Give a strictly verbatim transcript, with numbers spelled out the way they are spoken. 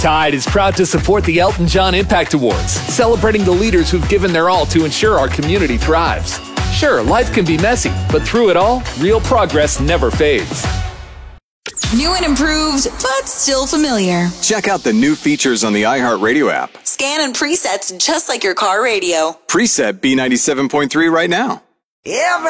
Tide is proud to support the Elton John Impact Awards, celebrating the leaders who've given their all to ensure our community thrives. Sure, life can be messy, but through it all, real progress never fades. New and improved, but still familiar. Check out the new features on the iHeartRadio app. Scan and presets just like your car radio. Preset B ninety-seven point three right now. Yeah,